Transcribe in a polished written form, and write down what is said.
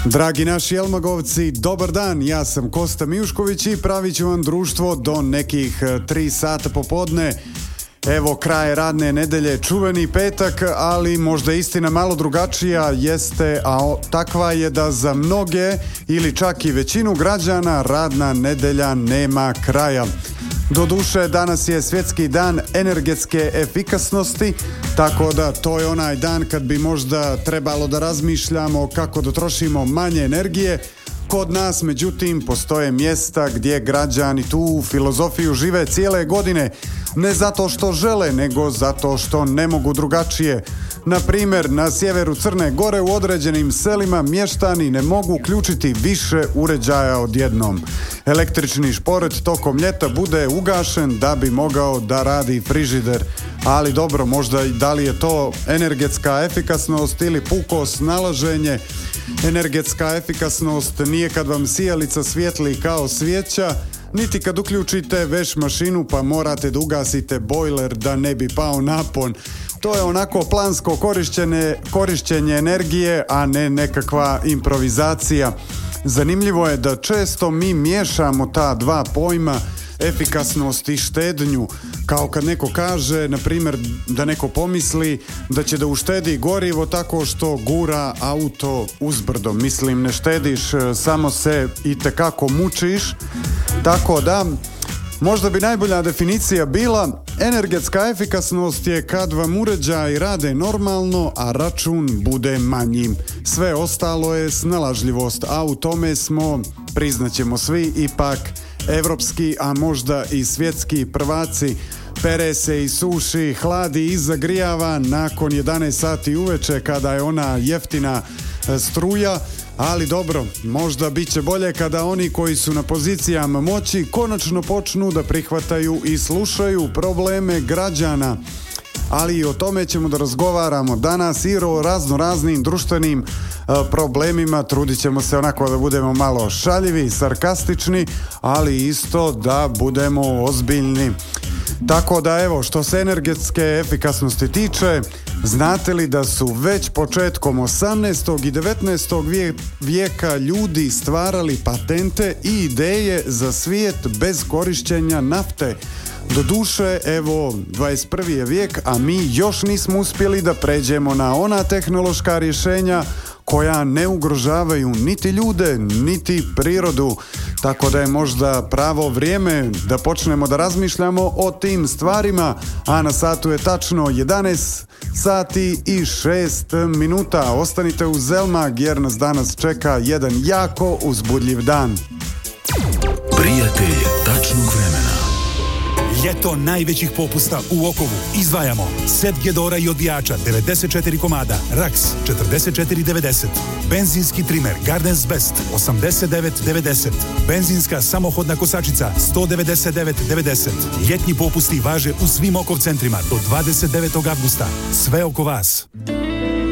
Dragi naši Elmagovci, dobar dan, ja sam Kosta Mijušković i pravit ću vam društvo do nekih 3 sata popodne. Evo, kraj radne nedelje, čuveni petak, ali možda istina malo drugačija jeste, a takva je da za mnoge ili čak i većinu građana radna nedelja nema kraja. Doduše, danas je svjetski dan energetske efikasnosti, tako da to je onaj dan kad bi možda trebalo da razmišljamo kako da trošimo manje energije. Kod nas, međutim, postoje mjesta gdje građani tu filozofiju žive cijele godine, ne zato što žele, nego zato što ne mogu drugačije. Na primjer, na sjeveru Crne Gore u određenim selima mještani ne mogu uključiti više uređaja odjednom. Električni šporet tokom ljeta bude ugašen da bi mogao da radi frižider. Ali dobro, možda da li je to energetska efikasnost ili puko snalaženje. Energetska efikasnost nije kad vam sijalica svijetli kao svijeća, niti kad uključite veš mašinu pa morate da ugasite bojler da ne bi pao napon. To je onako plansko korištenje energije, a ne nekakva improvizacija. Zanimljivo je da često mi miješamo ta dva pojma, efikasnost i štednju, kao kad neko kaže, na primjer, da neko pomisli da će da uštedi gorivo tako što gura auto uzbrdo. Mislim, ne štediš, samo se itekako mučiš. Tako da, možda bi najbolja definicija bila: energetska efikasnost je kad vam uređaji rade normalno, a račun bude manji. Sve ostalo je snalažljivost, a u tome smo, priznaćemo svi, ipak evropski, a možda i svjetski prvaci. Pere se i suši, hladi i zagrijava nakon 11 sati uveče kada je ona jeftina struja. Ali dobro, možda bit će bolje kada oni koji su na pozicijama moći konačno počnu da prihvataju i slušaju probleme građana. Ali i o tome ćemo da razgovaramo danas i o raznim društvenim problemima. Trudit ćemo se onako da budemo malo šaljivi, sarkastični, ali isto da budemo ozbiljni. Tako da evo, što se energetske efikasnosti tiče, znate li da su već početkom 18. i 19. vijeka ljudi stvarali patente i ideje za svijet bez korištenja nafte? Doduše, evo, 21. je vijek, a mi još nismo uspjeli da pređemo na ona tehnološka rješenja koja ne ugrožavaju niti ljude, niti prirodu. Tako da je možda pravo vrijeme da počnemo da razmišljamo o tim stvarima, a na satu je tačno 11 sati i 6 minuta. Ostanite uz Elmag jer nas danas čeka jedan jako uzbudljiv dan. Prijatelj tačnog vremena. Ljeto najvećih popusta u Okovu. Izdvajamo set gedora i odbijača 94 komada, Rax 44,90, benzinski trimer Gardens Best 89,90, benzinska samohodna kosačica 199,90. Ljetni popusti važe u svim Okov centrima do 29. avgusta. Sve oko vas.